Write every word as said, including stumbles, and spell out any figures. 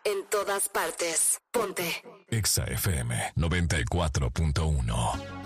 en todas partes. Ponte Exa F M noventa y cuatro punto uno.